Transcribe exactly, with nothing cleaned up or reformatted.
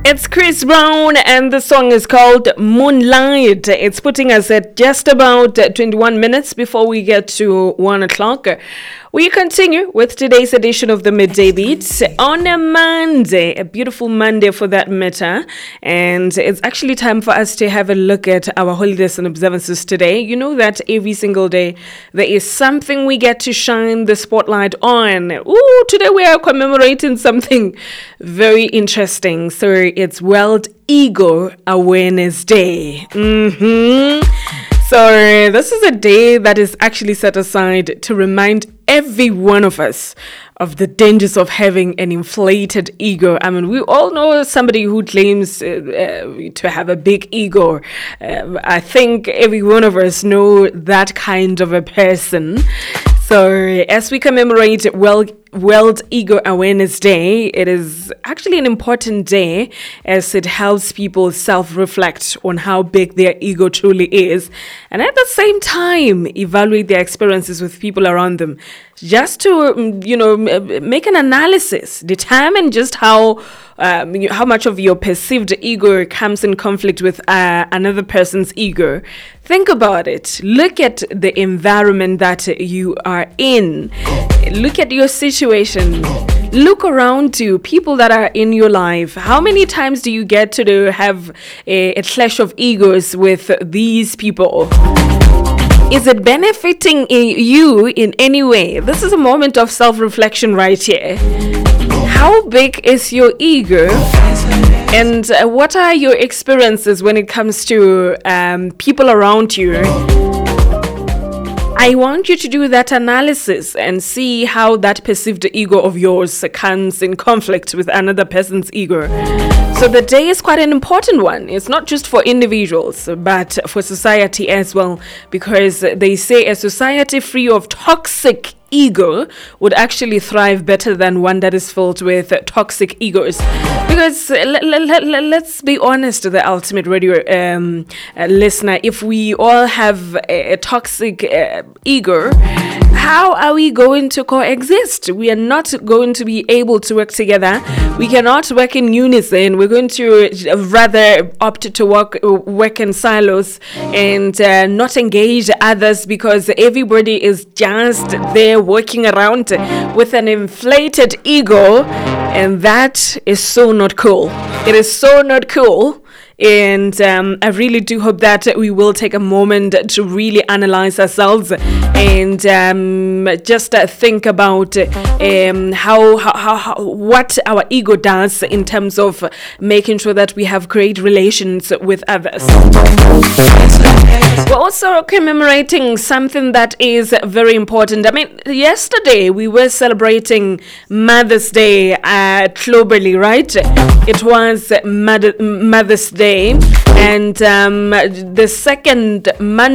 It's Chris Brown, and the song is called Moonlight. It's putting us at just about twenty-one minutes before we get to one o'clock. We continue with today's edition of the Midday Beats on a Monday, a beautiful Monday for that matter. And it's actually time for us to have a look at our holidays and observances today. You know that every single day there is something we get to shine the spotlight on. Ooh, today we are commemorating something very interesting. So it's World Ego Awareness Day. Mm-hmm. So this is a day that is actually set aside to remind every one of us of the dangers of having an inflated ego. I mean, we all know somebody who claims uh, uh, to have a big ego. Uh, I think every one of us know that kind of a person. So as we commemorate World, World Ego Awareness Day, it is actually an important day as it helps people self-reflect on how big their ego truly is, and at the same time evaluate their experiences with people around them, just to, you know, make an analysis, determine just how um, how much of your perceived ego comes in conflict with uh, another person's ego. Think about it. Look at the environment that you are in. Look at your situation. Look around you, people that are in your life. How many times do you get to have a, a clash of egos with these people? Is it benefiting you in any way? This is a moment of self-reflection right here. How big is your ego? And uh, what are your experiences when it comes to um, people around you? I want you to do that analysis and see how that perceived ego of yours comes in conflict with another person's ego. So the day is quite an important one. It's not just for individuals, but for society as well, because they say a society free of toxic ego would actually thrive better than one that is filled with toxic egos. Because let, let, let, let's be honest, the ultimate radio um, uh, listener, if we all have a, a toxic uh, ego, how are we going to coexist? We are not going to be able to work together. We cannot work in unison. We're going to rather opt to work, work in silos and uh, not engage others, because everybody is just there working around with an inflated ego, and that is so not cool. It is so not cool. And um, I really do hope that we will take a moment to really analyze ourselves and um, just uh, think about um, how, how, how what our ego does in terms of making sure that we have great relations with others. We're also commemorating something that is very important. I mean, yesterday we were celebrating Mother's Day uh, globally, right? It was Mother, Mother's Day. And um, the second Monday